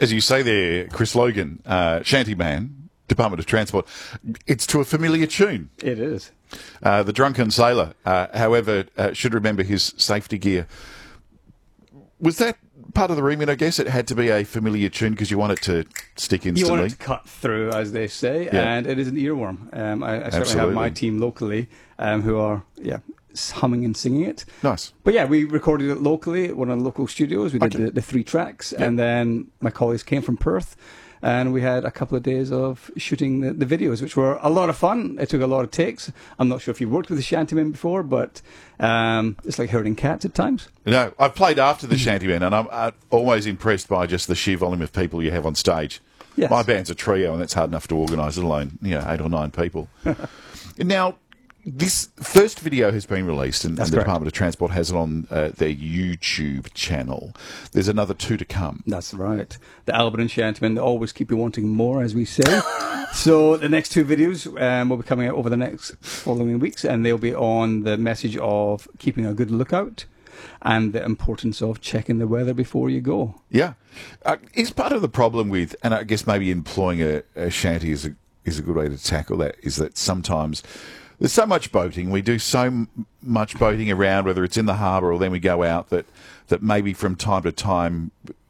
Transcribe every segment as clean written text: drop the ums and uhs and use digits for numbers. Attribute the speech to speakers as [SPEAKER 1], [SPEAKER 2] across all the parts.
[SPEAKER 1] as you say there, Chris Logan, Shantyman, Department of Transport, it's to a familiar tune.
[SPEAKER 2] It is.
[SPEAKER 1] The Drunken Sailor, however, should remember his safety gear. Was that part of the remit, I guess? It had to be a familiar tune because you want it to stick instantly.
[SPEAKER 2] You want it to cut through, as they say, and it is an earworm. I certainly have my team locally who are, humming and singing it.
[SPEAKER 1] Nice.
[SPEAKER 2] But yeah, we recorded it locally at one of the local studios. We did the 3 tracks, and then my colleagues came from Perth, and we had a couple of days of shooting the videos, which were a lot of fun. It took a lot of takes. I'm not sure if you've worked with the Shantymen before, but it's like herding cats at times.
[SPEAKER 1] No, I've played after the Shantymen, and I'm always impressed by just the sheer volume of people you have on stage.
[SPEAKER 2] Yes.
[SPEAKER 1] My band's a trio, and that's hard enough to organise, let alone 8 or 9 people. Now, this first video has been released, and the Department of Transport has it on their YouTube channel. There's another 2 to come.
[SPEAKER 2] That's right. The Albert and Shantymen, they always keep you wanting more, as we say. So the next 2 videos will be coming out over the next following weeks, and they'll be on the message of keeping a good lookout and the importance of checking the weather before you go.
[SPEAKER 1] Yeah. Is part of the problem with, and I guess maybe employing a shanty is a good way to tackle that, is that sometimes there's so much boating. We do so much boating around, whether it's in the harbour or then we go out, that maybe from time to time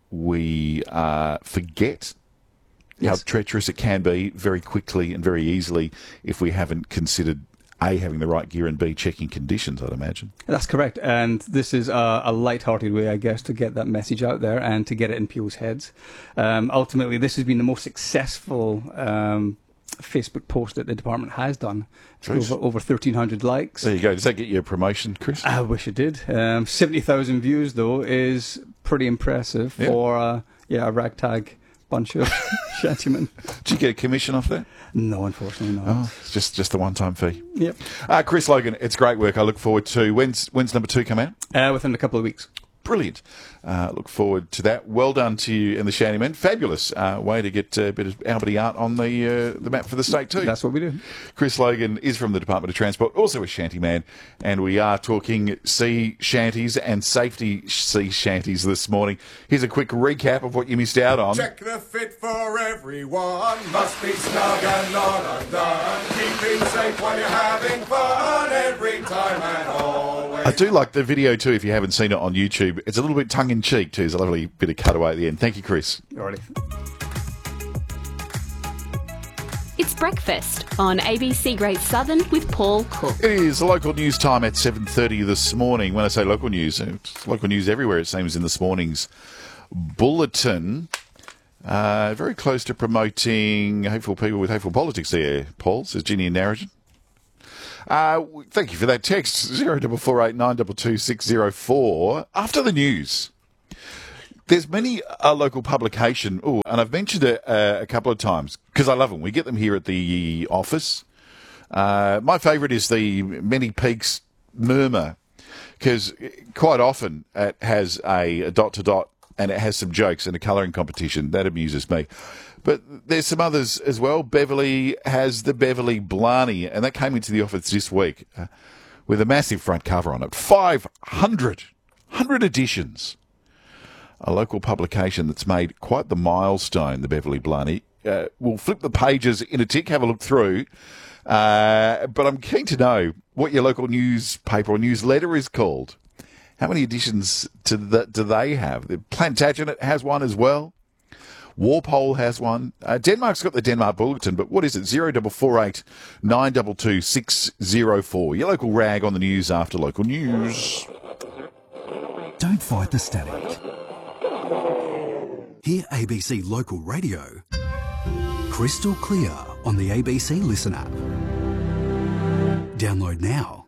[SPEAKER 1] we forget how treacherous it can be very quickly and very easily if we haven't considered A, having the right gear, and B, checking conditions, I'd imagine.
[SPEAKER 2] That's correct. And this is a light-hearted way, I guess, to get that message out there and to get it in people's heads. Ultimately, this has been the most successful Facebook post that the department has done. Over 1,300 likes.
[SPEAKER 1] There you go. Does that get you a promotion, Chris?
[SPEAKER 2] I wish it did. 70,000 views, though, is pretty impressive for a ragtag bunch of Shantymen.
[SPEAKER 1] Did you get a commission off that?
[SPEAKER 2] No, unfortunately not.
[SPEAKER 1] Oh, it's just the one-time fee.
[SPEAKER 2] Yep.
[SPEAKER 1] Chris Logan, it's great work. I look forward to... When's number 2 come out?
[SPEAKER 2] Within a couple of weeks.
[SPEAKER 1] Brilliant. Look forward to that. Well done to you and the Shantymen. Fabulous way to get a bit of Alberty art on the map for the state too.
[SPEAKER 2] That's what we do. Chris
[SPEAKER 1] Logan is from the Department of Transport, also a Shantyman, and we are talking sea shanties and safety sea shanties this morning. Here's a quick recap of what you missed out on.
[SPEAKER 3] Check the fit for everyone. Must be snug and not undone. Keeping safe while you're having fun every time and always.
[SPEAKER 1] I do like the video too, if you haven't seen it on YouTube. It's a little bit tongue-in-cheek too. There's a lovely bit of cutaway at the end. Thank you, Chris.
[SPEAKER 2] Alrighty.
[SPEAKER 4] It's breakfast on ABC Great Southern with Paul Cook.
[SPEAKER 1] It is local news time at 7:30 this morning. When I say local news, it's local news everywhere, it seems, in this morning's bulletin. Very close to promoting hateful people with hateful politics there, Paul, says Ginny and Narrogin. Thank you for that text, 0448 922 604. After the news, there's many local publication, and I've mentioned it a couple of times because I love them. We get them here at the office. My favourite is the Many Peaks Murmur, because quite often it has a dot-to-dot and it has some jokes and a colouring competition. That amuses me. But there's some others as well. Beverly has the Beverly Blarney, and that came into the office this week with a massive front cover on it. 500 editions. A local publication that's made quite the milestone, the Beverly Blarney. We'll flip the pages in a tick, have a look through. But I'm keen to know what your local newspaper or newsletter is called. How many editions do they have? The Plantagenet has one as well. Walpole has one. Denmark's got the Denmark Bulletin, but what is it? 0448 922 604. Your local rag on the news after local news.
[SPEAKER 5] Don't fight the static. Hear ABC Local Radio crystal clear on the ABC Listen app. Download now.